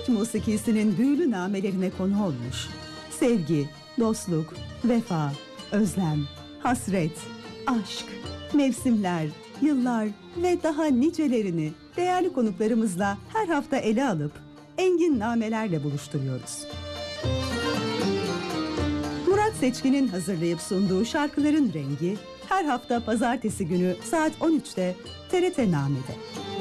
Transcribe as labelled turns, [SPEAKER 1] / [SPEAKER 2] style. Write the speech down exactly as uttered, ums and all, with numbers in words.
[SPEAKER 1] Türk musikisinin büyülü namelerine konu olmuş. Sevgi, dostluk, vefa, özlem, hasret, aşk, mevsimler, yıllar ve daha nicelerini değerli konuklarımızla her hafta ele alıp engin namelerle buluşturuyoruz. Murat Seçkin'in hazırlayıp sunduğu Şarkıların Rengi her hafta pazartesi günü saat on üçte T R T Name'de.